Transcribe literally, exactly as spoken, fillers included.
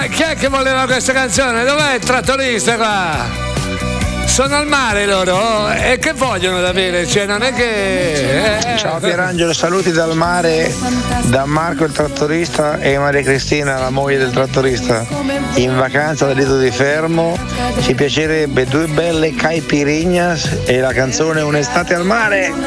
chi è che voleva questa canzone? Dov'è il trattorista qua? Sono al mare loro e che vogliono da bere? Cioè non è che. Eh. Ciao Pierangelo, saluti dal mare da Marco il trattorista e Maria Cristina, la moglie del trattorista, in vacanza da Lido di Fermo. Ci piacerebbe due belle caipirinhas e la canzone Un'estate al mare.